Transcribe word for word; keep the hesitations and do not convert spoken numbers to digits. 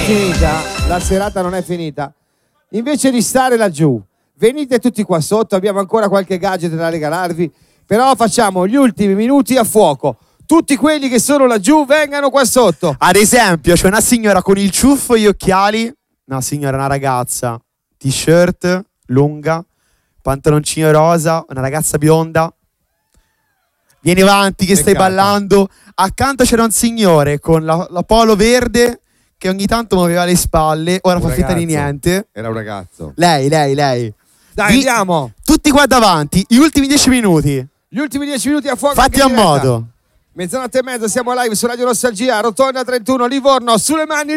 finita, la serata non è finita. Invece di stare laggiù, venite tutti qua sotto, abbiamo ancora qualche gadget da regalarvi, però facciamo gli ultimi minuti a fuoco. Tutti quelli che sono laggiù vengano qua sotto. Ad esempio, c'è una signora con il ciuffo e gli occhiali, una signora, una ragazza, t-shirt lunga, pantaloncino rosa, una ragazza bionda. Vieni avanti che stai Peccato. ballando. Accanto c'era un signore con la, la polo verde che ogni tanto muoveva le spalle, ora Un fa finta di ragazzo. niente. Era un ragazzo. Lei, lei, lei. Dai, Di- andiamo. Tutti qua davanti, gli ultimi dieci minuti. Gli ultimi dieci minuti a fuoco. Fatti anche a in diretta. modo. Mezzanotte e mezza, siamo live su Radio Nostalgia, Rotonda trentuno, Livorno, sulle mani.